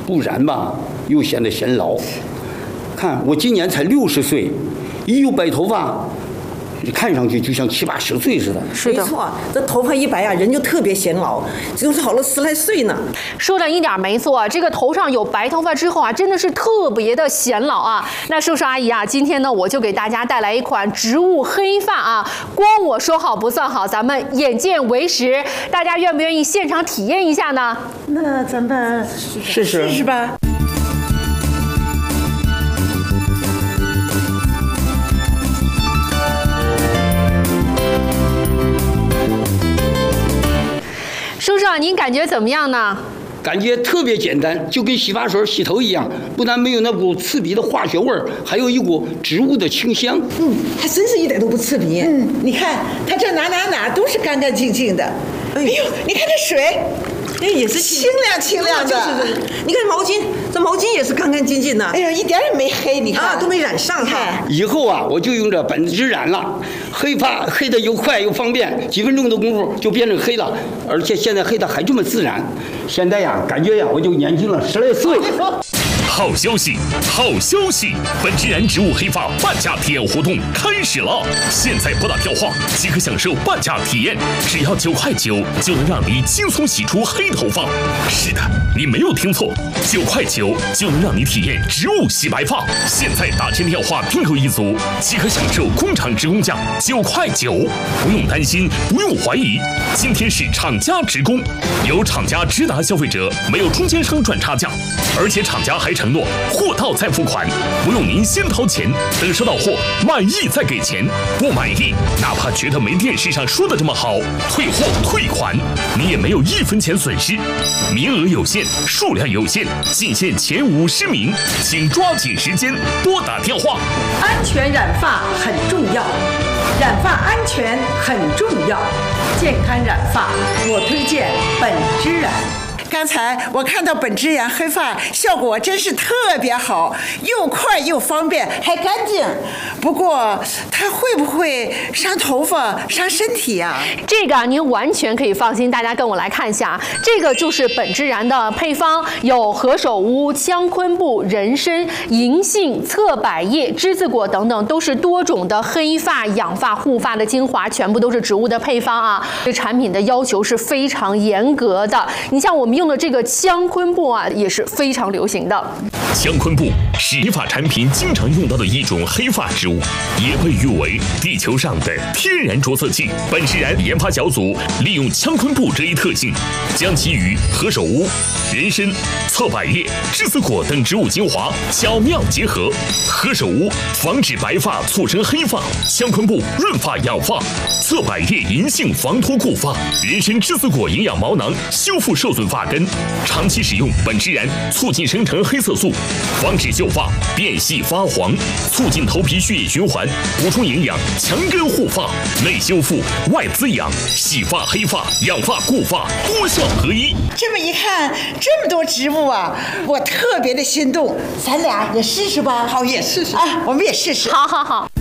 不然吧又显得显老。看我今年才60岁，一有白头发，看上去就像70、80岁似的。 是的， 没错，这头发一白啊，人就特别显老，就是老了10来岁呢。 说的一点没错，这个头上有白头发之后啊，真的是特别的显老啊。那叔叔阿姨啊，今天呢，我就给大家带来一款植物黑发啊，光我说好不算好，咱们眼见为实，大家愿不愿意现场体验一下呢？ 那咱们试试吧。 叔叔啊，您感觉怎么样呢？ 感觉特别简单，就跟洗发水洗头一样，不但没有那股刺鼻的化学味儿，还有一股植物的清香。 还真是一点都不刺鼻。你看它这哪都是干干净净的。哎呦，你看这水，哎也是清亮的。就是你看毛巾，这毛巾也是干干净净的。哎呀，一点也没黑，你看都没染上。看以后啊，我就用这本之染了，黑发黑的又快又方便，几分钟的功夫就变成黑了，而且现在黑的还这么自然。现在呀，感觉呀，我就年轻了10来岁。 好消息，好消息！本之然植物黑发半价体验活动开始了，现在拨打电话即可享受半价体验，只要9块9就能让你轻松洗出黑头发。是的，你没有听错，9块9就能让你体验植物洗白发。现在打进电话订购一组，即可享受工厂直供价9块9，不用担心，不用怀疑，今天是厂家直供，由厂家直达消费者，没有中间商赚差价，而且厂家还承诺货到再付款，不用您先掏钱，等收到货满意再给钱，不满意哪怕觉得没电视上说的这么好，退货退款，你也没有1分钱损失。名额有限，数量有限，仅限前50名，请抓紧时间拨打电话。 安全染发很重要，染发安全很重要，健康染发我推荐本之染。 刚才我看到本之然黑发效果真是特别好，又快又方便，还干净。不过它会不会伤头发、伤身体呀？ 这个您完全可以放心，大家跟我来看一下，这个就是本之然的配方，有何首乌、姜昆布、人参、银杏、侧柏叶、栀子果等等，都是多种的黑发、养发、护发的精华，全部都是植物的配方啊。对产品的要求是非常严格的。你像我们用的这个姜昆布啊，也是非常流行的。 姜昆布是理发产品经常用到的一种黑发植物，也被誉为地球上的天然着色器。本之然研发小组利用姜昆布这一特性，将其与何首乌、人参、侧柏叶、栀子果等植物精华巧妙结合。何首乌防止白发促生黑发，姜昆布润发养发，侧柏叶银杏防脱固发，人参栀子果营养毛囊修复受损发根。长期使用本之然促进生成黑色素，防止秀发变细发黄，促进头皮血液循环，补充营养，强根护发，内修复外滋养，洗发黑发养发固发多效合一。 这么一看，这么多植物啊，我特别的心动。咱俩也试试吧。好，也试试啊，我们也试试。 好好好。